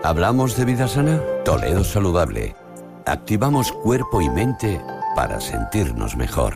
¿Hablamos de vida sana? Toledo Saludable. Activamos cuerpo y mente para sentirnos mejor.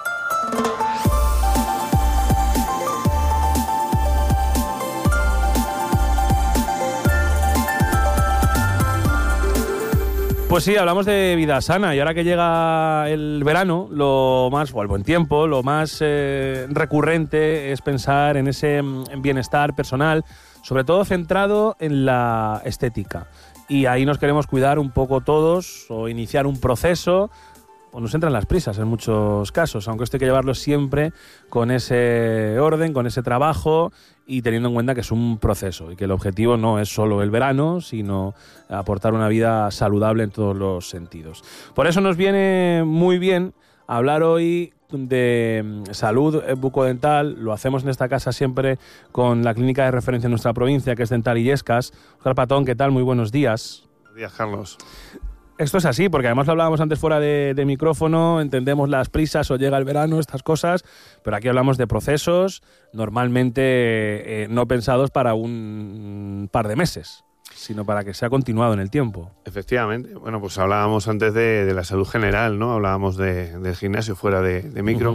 Pues sí, hablamos de vida sana y ahora que llega el verano, o el buen tiempo, lo más recurrente es pensar en ese bienestar personal, sobre todo centrado en la estética. Y ahí nos queremos cuidar un poco todos o iniciar un proceso, o nos entran las prisas en muchos casos, aunque esto hay que llevarlo siempre con ese orden, con ese trabajo y teniendo en cuenta que es un proceso y que el objetivo no es solo el verano, sino aportar una vida saludable en todos los sentidos. Por eso nos viene muy bien hablar hoy de salud bucodental. Lo hacemos en esta casa siempre con la clínica de referencia en nuestra provincia, que es Dental Illescas. Óscar Patón, ¿qué tal? Muy buenos días. Buenos días, Carlos. Esto es así, porque además lo hablábamos antes fuera de micrófono, entendemos las prisas o llega el verano, estas cosas, pero aquí hablamos de procesos normalmente no pensados para un par de meses, sino para que sea continuado en el tiempo. Efectivamente. Bueno, pues hablábamos antes de la salud general, ¿no? Hablábamos del gimnasio fuera de micro.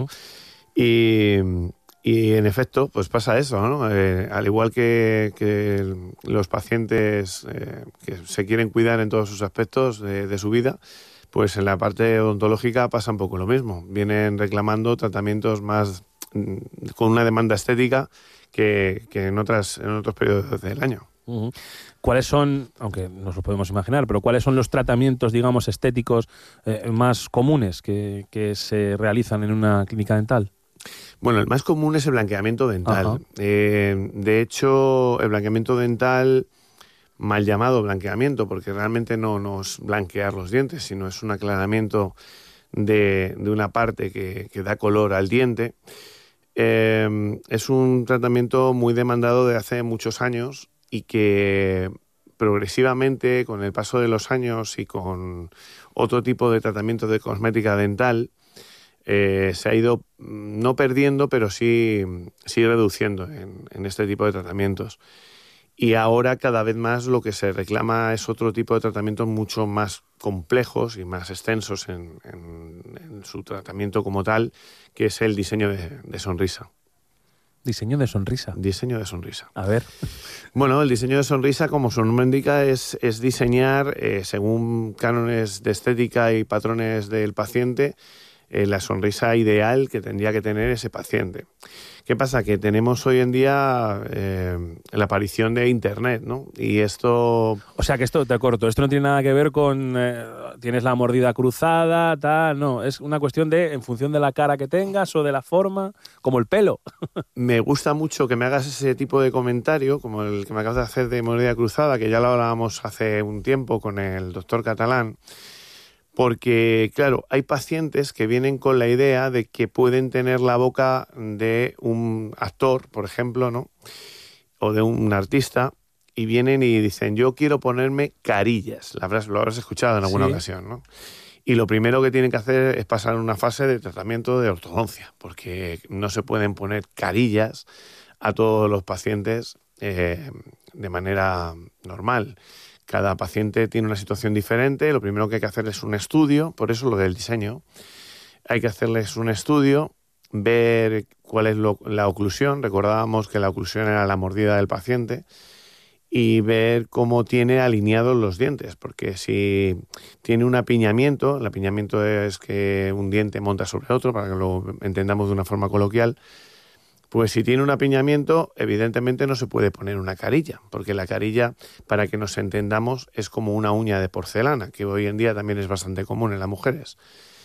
Uh-huh. Y en efecto, pues pasa eso, ¿no? Al igual que los pacientes que se quieren cuidar en todos sus aspectos de su vida, pues en la parte odontológica pasa un poco lo mismo. Vienen reclamando tratamientos más con una demanda estética que en otros periodos del año. Uh-huh. ¿Cuáles son, aunque nos lo podemos imaginar, pero cuáles son los tratamientos, digamos, estéticos más comunes que se realizan en una clínica dental? Bueno, el más común es el blanqueamiento dental. De hecho, el blanqueamiento dental, mal llamado blanqueamiento, porque realmente no es blanquear los dientes, sino es un aclaramiento de una parte que da color al diente. Es un tratamiento muy demandado de hace muchos años y que progresivamente, con el paso de los años y con otro tipo de tratamiento de cosmética dental, se ha ido no perdiendo, pero sí reduciendo en este tipo de tratamientos. Y ahora cada vez más lo que se reclama es otro tipo de tratamientos mucho más complejos y más extensos en su tratamiento como tal, que es el diseño de sonrisa. ¿Diseño de sonrisa? Diseño de sonrisa. A ver. Bueno, el diseño de sonrisa, como su nombre indica, es diseñar, según cánones de estética y patrones del paciente, la sonrisa ideal que tendría que tener ese paciente. ¿Qué pasa? Que tenemos hoy en día la aparición de Internet, ¿no? Y esto... O sea, que esto, te corto, esto no tiene nada que ver con tienes la mordida cruzada, tal, no. Es una cuestión de, en función de la cara que tengas o de la forma, como el pelo. Me gusta mucho que me hagas ese tipo de comentario, como el que me acabas de hacer de mordida cruzada, que ya lo hablábamos hace un tiempo con el doctor Catalán. Porque, claro, hay pacientes que vienen con la idea de que pueden tener la boca de un actor, por ejemplo, ¿no? O de un artista, y vienen y dicen, yo quiero ponerme carillas. Lo habrás escuchado en alguna ocasión, ¿no? Y lo primero que tienen que hacer es pasar una fase de tratamiento de ortodoncia, porque no se pueden poner carillas a todos los pacientes de manera normal. Cada paciente tiene una situación diferente, lo primero que hay que hacer es un estudio, por eso lo del diseño. Hay que hacerles un estudio, ver cuál es la oclusión, recordábamos que la oclusión era la mordida del paciente, y ver cómo tiene alineados los dientes, porque si tiene un apiñamiento, el apiñamiento es que un diente monta sobre otro, para que lo entendamos de una forma coloquial. Pues si tiene un apiñamiento, evidentemente no se puede poner una carilla, porque la carilla, para que nos entendamos, es como una uña de porcelana, que hoy en día también es bastante común en las mujeres.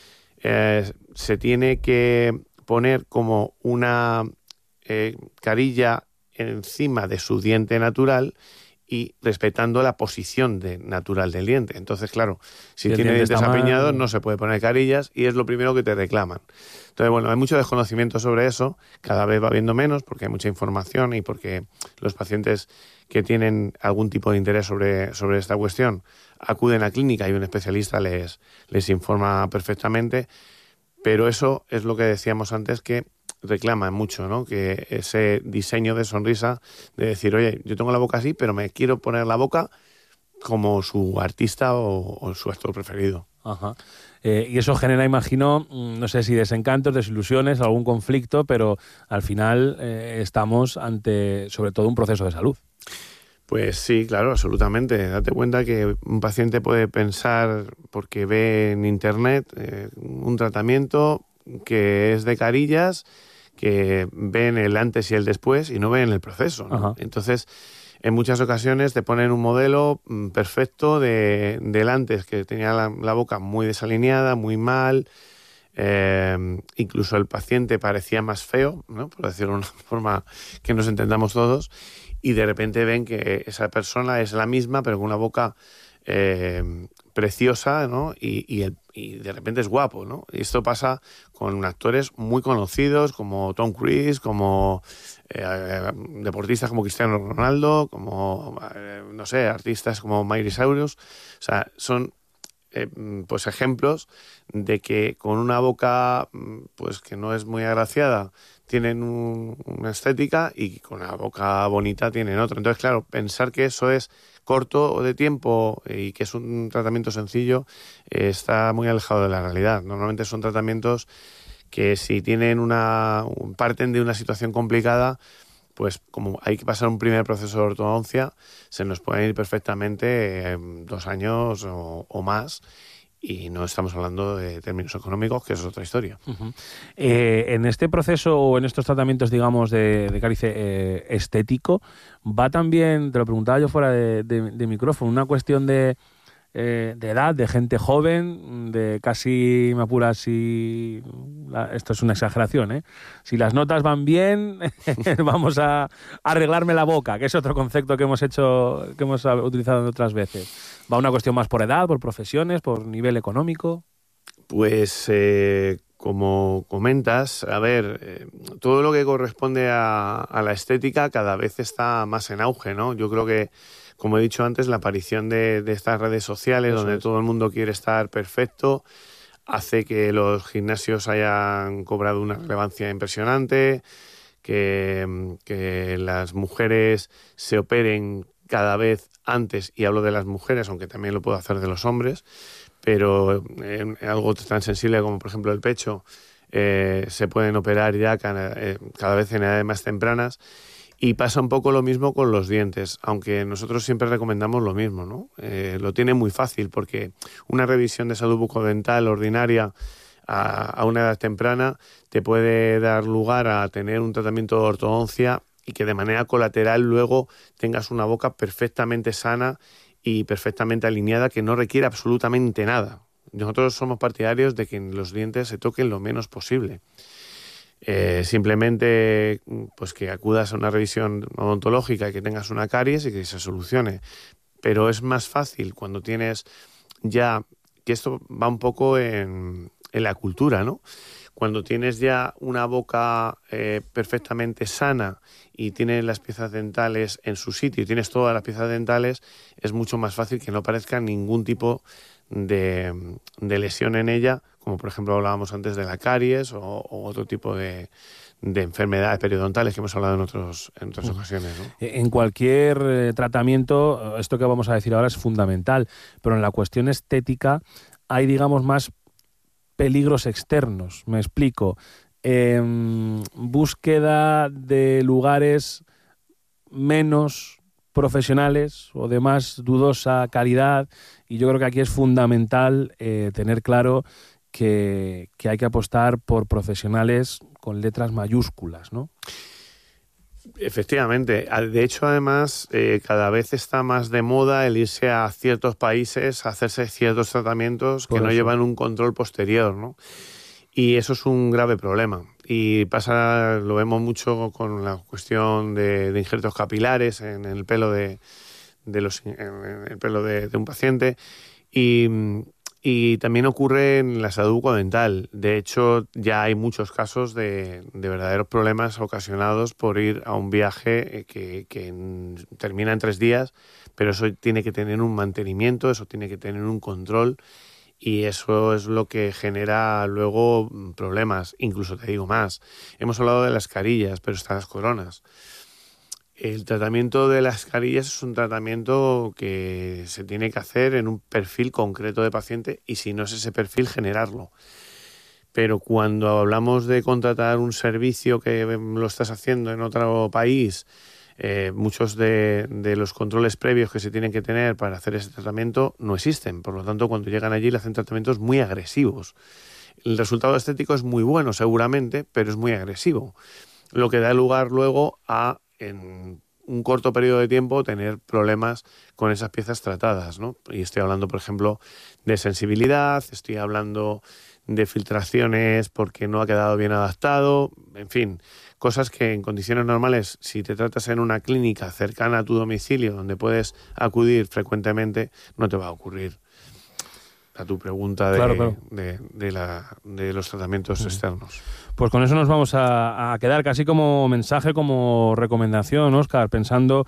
Se tiene que poner como una carilla encima de su diente natural y respetando la posición natural del diente. Entonces, claro, si tiene dientes apiñados no se puede poner carillas y es lo primero que te reclaman. Entonces, bueno, hay mucho desconocimiento sobre eso, cada vez va habiendo menos porque hay mucha información y porque los pacientes que tienen algún tipo de interés sobre esta cuestión acuden a clínica y un especialista les informa perfectamente, pero eso es lo que decíamos antes, que reclaman mucho, ¿no? Que ese diseño de sonrisa, de decir, oye, yo tengo la boca así, pero me quiero poner la boca como su artista o su actor preferido. Ajá. Y eso genera, imagino, no sé si desencantos, desilusiones, algún conflicto, pero al final estamos ante, sobre todo, un proceso de salud. Pues sí, claro, absolutamente. Date cuenta que un paciente puede pensar, porque ve en internet un tratamiento que es de carillas, que ve en el antes y el después y no ve en el proceso, ¿no? Entonces, en muchas ocasiones te ponen un modelo perfecto del antes, que tenía la boca muy desalineada, muy mal, incluso el paciente parecía más feo, ¿no? Por decirlo de una forma que nos entendamos todos, y de repente ven que esa persona es la misma, pero con una boca preciosa, ¿no? Y de repente es guapo, ¿no? Y esto pasa con actores muy conocidos como Tom Cruise, como deportistas como Cristiano Ronaldo, como, no sé, artistas como Miley Cyrus. O sea, son pues ejemplos de que con una boca pues que no es muy agraciada tienen una estética y con una boca bonita tienen otra. Entonces, claro, pensar que eso es corto de tiempo y que es un tratamiento sencillo está muy alejado de la realidad. Normalmente son tratamientos que si parten de una situación complicada, pues como hay que pasar un primer proceso de ortodoncia, se nos pueden ir perfectamente 2 años o más. Y no estamos hablando de términos económicos, que es otra historia. Uh-huh. En este proceso o en estos tratamientos, digamos, de cáliz estético, va también, te lo preguntaba yo fuera de micrófono, una cuestión de edad, de gente joven, de casi, me apuras si... esto es una exageración, si las notas van bien, vamos a arreglarme la boca, que es otro concepto que hemos utilizado otras veces. ¿Va una cuestión más por edad, por profesiones, por nivel económico? Pues como comentas, a ver, todo lo que corresponde a la estética cada vez está más en auge, ¿no? Yo creo que, como he dicho antes, la aparición de estas redes sociales, donde todo el mundo quiere estar perfecto, hace que los gimnasios hayan cobrado una relevancia impresionante, que las mujeres se operen cada vez antes, y hablo de las mujeres, aunque también lo puedo hacer de los hombres, pero algo tan sensible como, por ejemplo, el pecho, se pueden operar ya cada vez en edades más tempranas. Y pasa un poco lo mismo con los dientes, aunque nosotros siempre recomendamos lo mismo, ¿no? Lo tiene muy fácil porque una revisión de salud bucodental ordinaria a una edad temprana te puede dar lugar a tener un tratamiento de ortodoncia y que de manera colateral luego tengas una boca perfectamente sana y perfectamente alineada, que no requiere absolutamente nada. Nosotros somos partidarios de que los dientes se toquen lo menos posible. Simplemente pues que acudas a una revisión odontológica y que tengas una caries y que se solucione. Pero es más fácil cuando tienes ya, que esto va un poco en la cultura, ¿no? Cuando tienes ya una boca perfectamente sana y tienes las piezas dentales en su sitio y tienes todas las piezas dentales, es mucho más fácil que no aparezca ningún tipo de lesión en ella, como por ejemplo hablábamos antes de la caries o otro tipo de enfermedades periodontales que hemos hablado en otras ocasiones, ¿no? En cualquier tratamiento, esto que vamos a decir ahora es fundamental, pero en la cuestión estética hay, digamos, más peligros externos. Me explico. Búsqueda de lugares menos profesionales o de más dudosa calidad, y yo creo que aquí es fundamental tener claro que hay que apostar por profesionales con letras mayúsculas, ¿no? Efectivamente. De hecho, además, cada vez está más de moda el irse a ciertos países a hacerse ciertos tratamientos que no llevan un control posterior, ¿no? Y eso es un grave problema. Y lo vemos mucho con la cuestión de injertos capilares en el pelo en el pelo de un paciente. Y también ocurre en la salud bucodental. De hecho, ya hay muchos casos de verdaderos problemas ocasionados por ir a un viaje que termina en 3 días, pero eso tiene que tener un mantenimiento, eso tiene que tener un control, y eso es lo que genera luego problemas. Incluso te digo más, hemos hablado de las carillas, pero están las coronas. El tratamiento de las carillas es un tratamiento que se tiene que hacer en un perfil concreto de paciente y si no es ese perfil, generarlo. Pero cuando hablamos de contratar un servicio que lo estás haciendo en otro país, muchos de los controles previos que se tienen que tener para hacer ese tratamiento no existen. Por lo tanto, cuando llegan allí le hacen tratamientos muy agresivos. El resultado estético es muy bueno seguramente, pero es muy agresivo. Lo que da lugar luego a, en un corto periodo de tiempo, tener problemas con esas piezas tratadas, ¿no? Y estoy hablando, por ejemplo, de sensibilidad, estoy hablando de filtraciones porque no ha quedado bien adaptado, en fin, cosas que en condiciones normales, si te tratas en una clínica cercana a tu domicilio donde puedes acudir frecuentemente, no te va a ocurrir. A tu pregunta de los tratamientos externos. Pues con eso nos vamos a quedar casi como mensaje, como recomendación, Óscar, pensando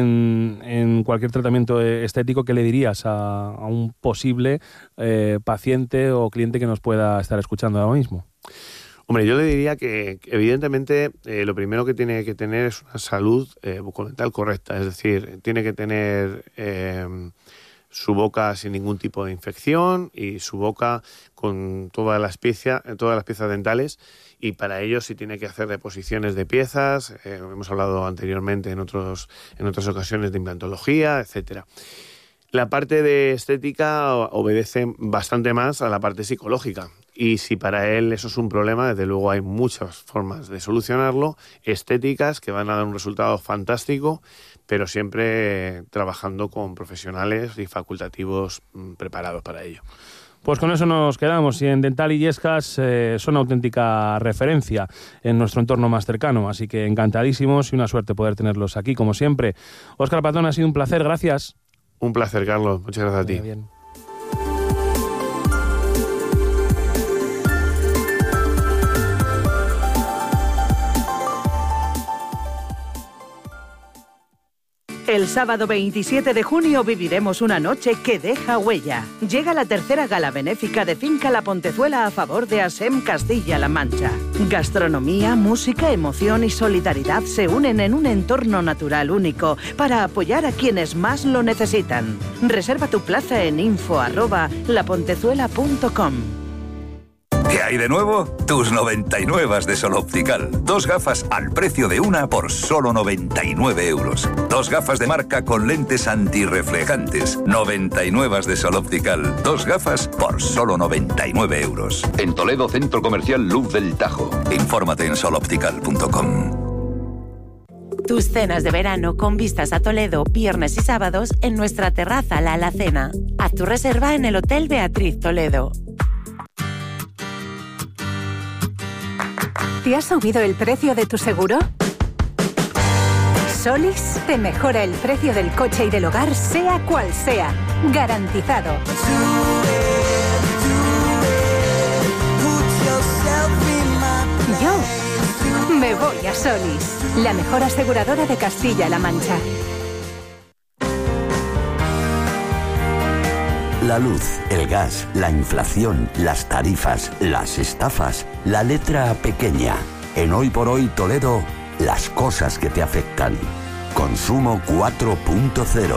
en cualquier tratamiento estético. ¿Qué le dirías a un posible paciente o cliente que nos pueda estar escuchando ahora mismo? Hombre, yo le diría que evidentemente lo primero que tiene que tener es una salud bucodental correcta, es decir, tiene que tener su boca sin ningún tipo de infección y su boca con todas las piezas dentales, y para ello sí tiene que hacer reposiciones de piezas, hemos hablado anteriormente en otras ocasiones de implantología, etcétera. La parte de estética obedece bastante más a la parte psicológica. Y si para él eso es un problema, desde luego hay muchas formas de solucionarlo, estéticas que van a dar un resultado fantástico, pero siempre trabajando con profesionales y facultativos preparados para ello. Pues con eso nos quedamos. Y en Dental Illescas son auténtica referencia en nuestro entorno más cercano. Así que encantadísimos y una suerte poder tenerlos aquí, como siempre. Óscar Patón, ha sido un placer. Gracias. Un placer, Carlos. Muchas gracias a ti. Bien. El sábado 27 de junio viviremos una noche que deja huella. Llega la tercera gala benéfica de Finca La Pontezuela a favor de ASEM Castilla-La Mancha. Gastronomía, música, emoción y solidaridad se unen en un entorno natural único para apoyar a quienes más lo necesitan. Reserva tu plaza en info@lapontezuela.com. ¿Qué hay de nuevo? Tus 99 de Sol Optical. 2 gafas al precio de una por solo 99 euros. 2 gafas de marca con lentes antirreflejantes. 99 de Sol Optical. 2 gafas por solo 99 euros. En Toledo, Centro Comercial Luz del Tajo. Infórmate en soloptical.com. Tus cenas de verano con vistas a Toledo, viernes y sábados en nuestra terraza La Alacena. Haz tu reserva en el Hotel Beatriz Toledo. ¿Te has subido el precio de tu seguro? Solis te mejora el precio del coche y del hogar, sea cual sea. Garantizado. Yo me voy a Solis, la mejor aseguradora de Castilla-La Mancha. La luz, el gas, la inflación, las tarifas, las estafas, la letra pequeña. En Hoy por Hoy Toledo, las cosas que te afectan. Consumo 4.0.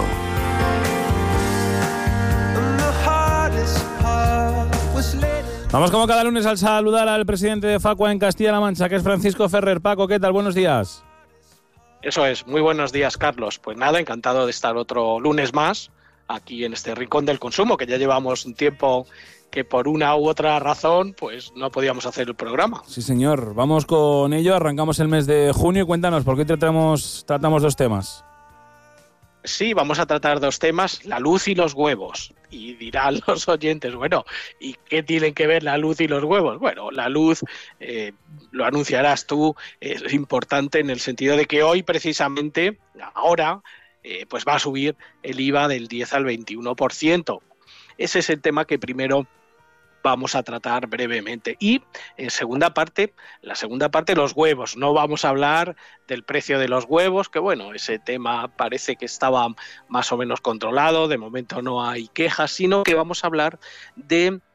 Vamos como cada lunes al saludar al presidente de Facua en Castilla-La Mancha, que es Francisco Ferrer. Paco, ¿qué tal? Buenos días. Eso es, muy buenos días, Carlos. Pues nada, encantado de estar otro lunes más aquí en este rincón del consumo, que ya llevamos un tiempo que por una u otra razón pues no podíamos hacer el programa. Sí, señor. Vamos con ello. Arrancamos el mes de junio y cuéntanos, ¿por qué tratamos 2 temas? Sí, vamos a tratar 2 temas, la luz y los huevos. Y dirán los oyentes, bueno, ¿y qué tienen que ver la luz y los huevos? Bueno, la luz, lo anunciarás tú, es importante en el sentido de que hoy precisamente, ahora, pues va a subir el IVA del 10 al 21%. Ese es el tema que primero vamos a tratar brevemente. Y en la segunda parte, los huevos. No vamos a hablar del precio de los huevos, que bueno, ese tema parece que estaba más o menos controlado, de momento no hay quejas, sino que vamos a hablar de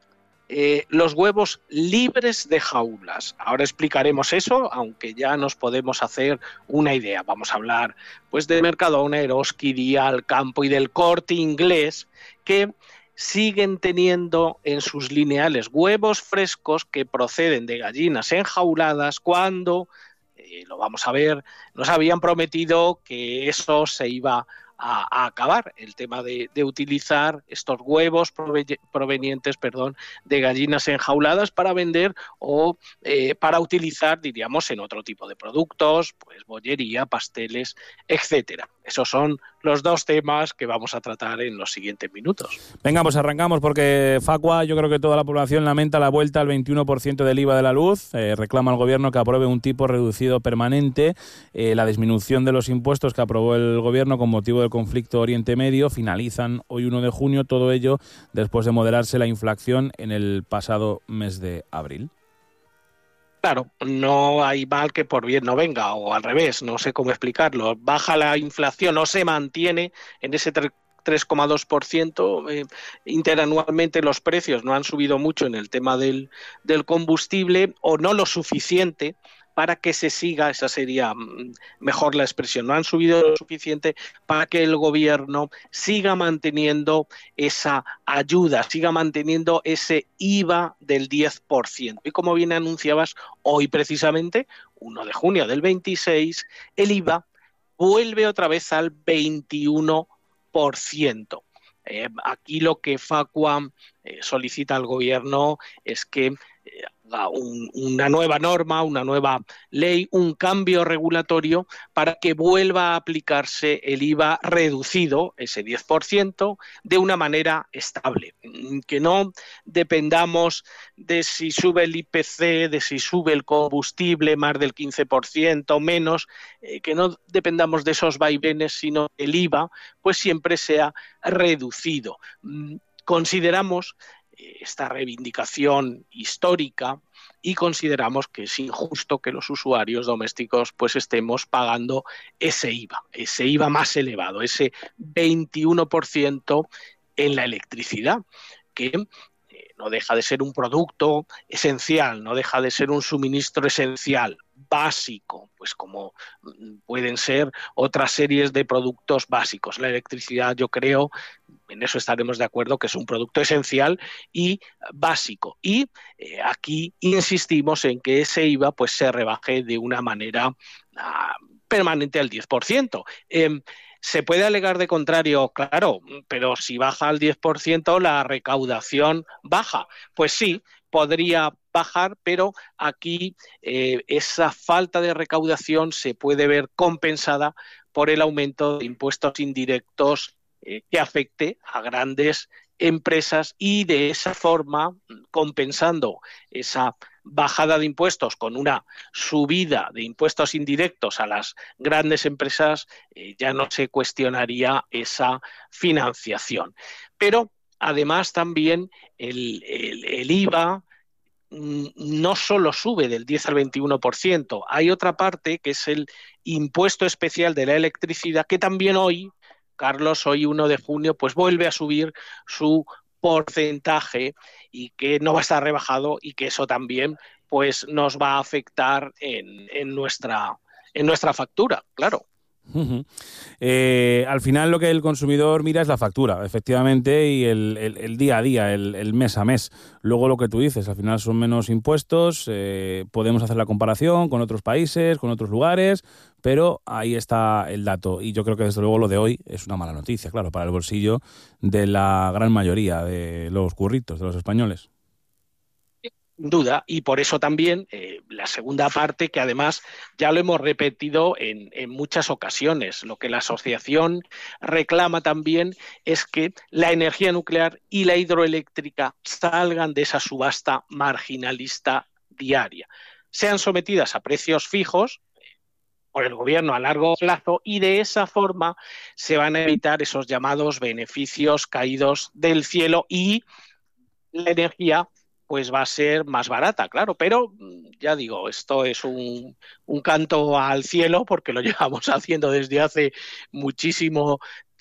los huevos libres de jaulas. Ahora explicaremos eso, aunque ya nos podemos hacer una idea. Vamos a hablar pues de Mercadona, Eroski, Dial, Campo y del Corte Inglés, que siguen teniendo en sus lineales huevos frescos que proceden de gallinas enjauladas cuando, lo vamos a ver, nos habían prometido que eso se iba a acabar, el tema de utilizar estos huevos provenientes de gallinas enjauladas para vender o para utilizar, diríamos, en otro tipo de productos, pues bollería, pasteles, etcétera. Esos son los dos temas que vamos a tratar en los siguientes minutos. Venga, pues arrancamos porque Facua, yo creo que toda la población lamenta la vuelta al 21% del IVA de la luz, reclama al gobierno que apruebe un tipo reducido permanente, la disminución de los impuestos que aprobó el gobierno con motivo del conflicto Oriente Medio finalizan hoy 1 de junio, todo ello después de moderarse la inflación en el pasado mes de abril. Claro, no hay mal que por bien no venga, o al revés, no sé cómo explicarlo. Baja la inflación, no se mantiene en ese 3,2%. Interanualmente los precios no han subido mucho en el tema del combustible, o no lo suficiente para que se siga, esa sería mejor la expresión, no han subido lo suficiente para que el gobierno siga manteniendo esa ayuda, siga manteniendo ese IVA del 10%. Y como bien anunciabas, hoy precisamente, 1 de junio del 26, el IVA vuelve otra vez al 21%. Aquí lo que Facua solicita al gobierno es que una nueva norma, una nueva ley, un cambio regulatorio para que vuelva a aplicarse el IVA reducido, ese 10%, de una manera estable. Que no dependamos de si sube el IPC, de si sube el combustible más del 15% o menos, que no dependamos de esos vaivenes, sino que el IVA pues siempre sea reducido. Consideramos esta reivindicación histórica y consideramos que es injusto que los usuarios domésticos pues estemos pagando ese IVA más elevado, ese 21% en la electricidad, que no deja de ser un producto esencial, no deja de ser un suministro esencial, básico, pues como pueden ser otras series de productos básicos. La electricidad, yo creo, en eso estaremos de acuerdo, que es un producto esencial y básico. Y aquí insistimos en que ese IVA pues se rebaje de una manera permanente al 10%. ¿Se puede alegar de contrario? Claro, pero si baja al 10%, la recaudación baja. Pues sí, podría bajar, pero aquí esa falta de recaudación se puede ver compensada por el aumento de impuestos indirectos que afecte a grandes empresas y de esa forma, compensando esa bajada de impuestos con una subida de impuestos indirectos a las grandes empresas, ya no se cuestionaría esa financiación. Pero además también el IVA no solo sube del 10 al 21%, hay otra parte que es el impuesto especial de la electricidad que también hoy, Carlos, hoy 1 de junio, pues vuelve a subir su porcentaje y que no va a estar rebajado y que eso también pues nos va a afectar en nuestra factura, claro. Al final lo que el consumidor mira es la factura, efectivamente, y el día a día, el mes a mes. Luego lo que tú dices, al final son menos impuestos, podemos hacer la comparación con otros países, con otros lugares, pero ahí está el dato. Y yo creo que desde luego lo de hoy es una mala noticia, claro, para el bolsillo de la gran mayoría de los curritos, de los españoles. Duda, y por eso también la segunda parte, que además ya lo hemos repetido en muchas ocasiones, lo que la asociación reclama también es que la energía nuclear y la hidroeléctrica salgan de esa subasta marginalista diaria, sean sometidas a precios fijos por el gobierno a largo plazo y de esa forma se van a evitar esos llamados beneficios caídos del cielo y la energía pues va a ser más barata, claro, pero ya digo, esto es un canto al cielo porque lo llevamos haciendo desde hace muchísimo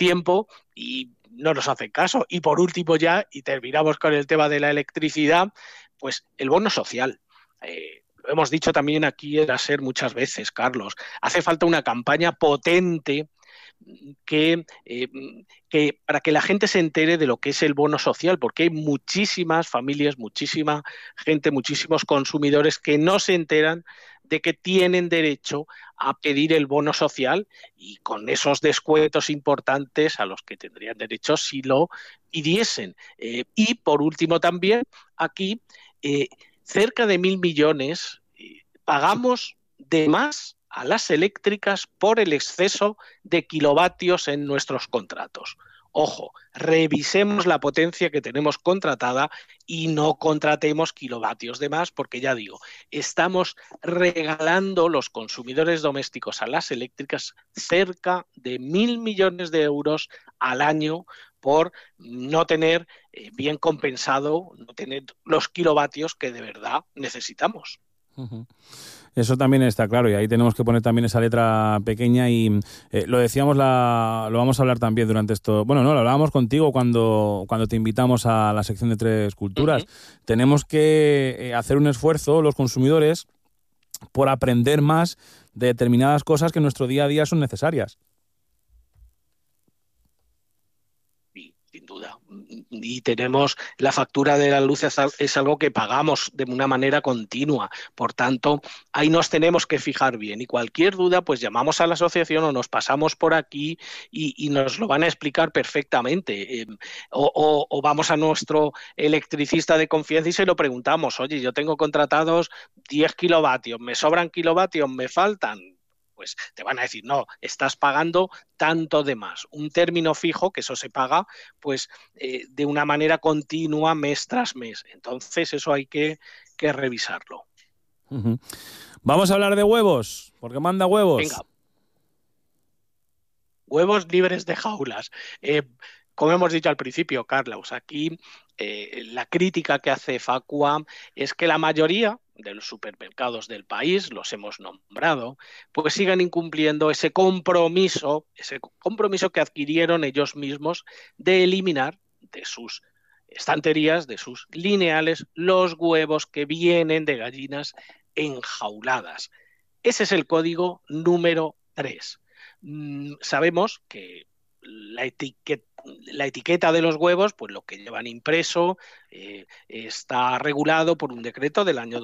tiempo y no nos hacen caso. Y por último ya, y terminamos con el tema de la electricidad, pues el bono social. Lo hemos dicho también aquí en SER muchas veces, Carlos. Hace falta una campaña potente que para que la gente se entere de lo que es el bono social, porque hay muchísimas familias, muchísima gente, muchísimos consumidores que no se enteran de que tienen derecho a pedir el bono social y con esos descuentos importantes a los que tendrían derecho si lo pidiesen. Y por último también, aquí cerca de 1.000 millones pagamos de más a las eléctricas por el exceso de kilovatios en nuestros contratos. Ojo, revisemos la potencia que tenemos contratada y no contratemos kilovatios de más, porque ya digo, estamos regalando los consumidores domésticos a las eléctricas cerca de 1.000 millones de euros al año por no tener bien compensado, no tener los kilovatios que de verdad necesitamos. Uh-huh. Eso también está claro y ahí tenemos que poner también esa letra pequeña y lo decíamos, lo vamos a hablar también durante esto. Bueno, no, lo hablábamos contigo cuando te invitamos a la sección de Tres Culturas. Uh-huh. Tenemos que hacer un esfuerzo los consumidores por aprender más de determinadas cosas que en nuestro día a día son necesarias. Sí, sin duda. Y tenemos la factura de la luz, es algo que pagamos de una manera continua. Por tanto, ahí nos tenemos que fijar bien. Y cualquier duda, pues llamamos a la asociación o nos pasamos por aquí y nos lo van a explicar perfectamente. O vamos a nuestro electricista de confianza y se lo preguntamos. Oye, yo tengo contratados 10 kilovatios, ¿me sobran kilovatios? ¿Me faltan? Pues te van a decir, no, estás pagando tanto de más. Un término fijo, que eso se paga pues de una manera continua mes tras mes. Entonces eso hay que revisarlo. Uh-huh. Vamos a hablar de huevos, porque manda huevos. Venga. Huevos libres de jaulas. Como hemos dicho al principio, Carlos, aquí la crítica que hace Facua es que la mayoría de los supermercados del país, los hemos nombrado, pues sigan incumpliendo ese compromiso que adquirieron ellos mismos de eliminar de sus estanterías, de sus lineales, los huevos que vienen de gallinas enjauladas. Ese es el código número 3. Sabemos que la etiqueta de los huevos, pues lo que llevan impreso, está regulado por un decreto del año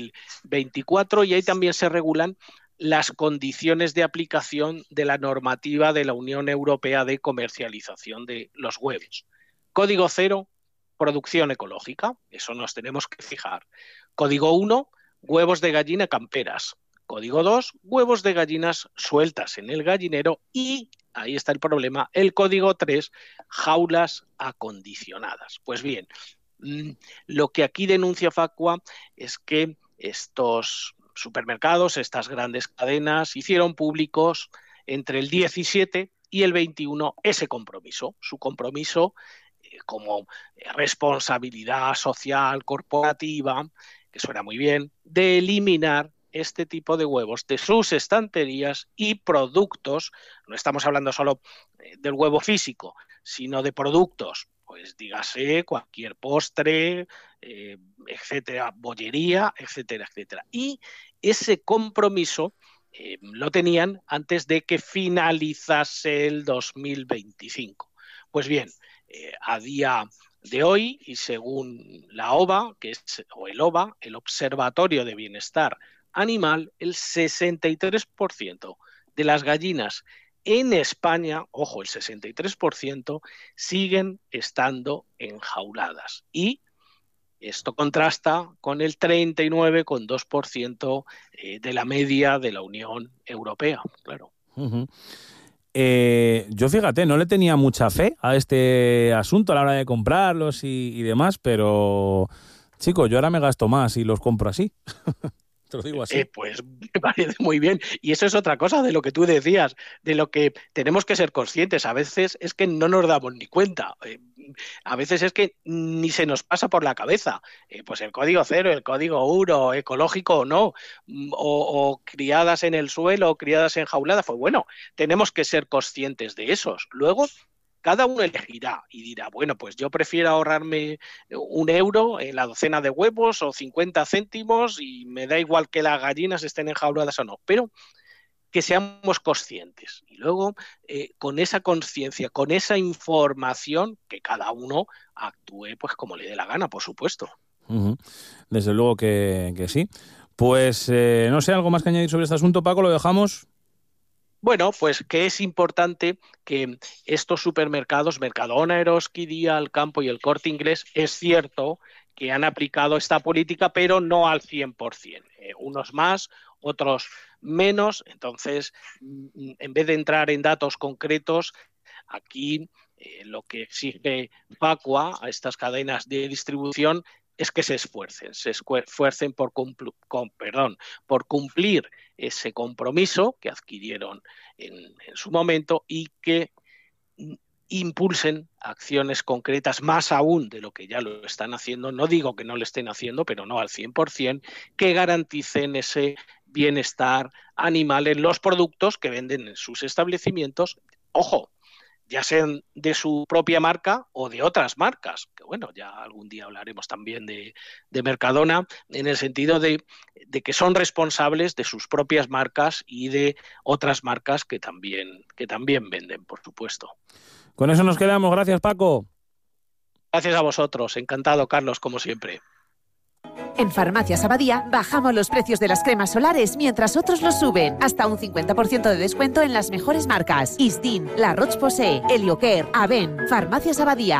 2024 y ahí también se regulan las condiciones de aplicación de la normativa de la Unión Europea de comercialización de los huevos. Código 0, producción ecológica, eso nos tenemos que fijar. Código 1, huevos de gallina camperas. Código 2, huevos de gallinas sueltas en el gallinero y, ahí está el problema, el código 3, jaulas acondicionadas. Pues bien, lo que aquí denuncia Facua es que estos supermercados, estas grandes cadenas, hicieron públicos entre el 17 y el 21 ese compromiso, su compromiso como responsabilidad social corporativa, que suena muy bien, de eliminar este tipo de huevos de sus estanterías y productos. No estamos hablando solo del huevo físico, sino de productos, pues dígase cualquier postre, etcétera, bollería, etcétera, etcétera. Y ese compromiso lo tenían antes de que finalizase el 2025. Pues bien, a día de hoy, y según la OBA, el OBA, el Observatorio de Bienestar Animal, el 63% de las gallinas en España, ojo, el 63%, siguen estando enjauladas. Y esto contrasta con el 39,2% de la media de la Unión Europea, claro. Uh-huh. Yo, fíjate, no le tenía mucha fe a este asunto a la hora de comprarlos y demás, pero, chico, yo ahora me gasto más y los compro así. Te lo digo así. Pues me parece muy bien. Y eso es otra cosa de lo que tú decías, de lo que tenemos que ser conscientes. A veces es que no nos damos ni cuenta. a veces es que ni se nos pasa por la cabeza. Pues el código 0, el código 1, ecológico o no, o criadas en el suelo, o criadas enjauladas. Pues bueno, tenemos que ser conscientes de esos. Luego, cada uno elegirá y dirá, bueno, pues yo prefiero ahorrarme €1 en la docena de huevos o 50 céntimos y me da igual que las gallinas estén enjauladas o no. Pero que seamos conscientes. Y luego, con esa conciencia, con esa información, que cada uno actúe pues como le dé la gana, por supuesto. Uh-huh. Desde luego que sí. Pues no sé, ¿algo más que añadir sobre este asunto, Paco? ¿Lo dejamos? Bueno, pues que es importante que estos supermercados, Mercadona, Eroski, Día, El Campo y el Corte Inglés, es cierto que han aplicado esta política, pero no al 100%. Unos más, otros menos. Entonces, en vez de entrar en datos concretos, aquí lo que exige Facua a estas cadenas de distribución es que se esfuercen por cumplir ese compromiso que adquirieron en su momento y que impulsen acciones concretas, más aún de lo que ya lo están haciendo. No digo que no lo estén haciendo, pero no al 100%, que garanticen ese bienestar animal en los productos que venden en sus establecimientos. Ojo, ya sean de su propia marca o de otras marcas, que bueno, ya algún día hablaremos también de Mercadona, en el sentido de que son responsables de sus propias marcas y de otras marcas que también venden, por supuesto. Con eso nos quedamos. Gracias, Paco. Gracias a vosotros. Encantado, Carlos, como siempre. En Farmacias Abadía bajamos los precios de las cremas solares mientras otros los suben. Hasta un 50% de descuento en las mejores marcas. Isdin, La Roche-Posay, Heliocare, Aven. Farmacias Abadía.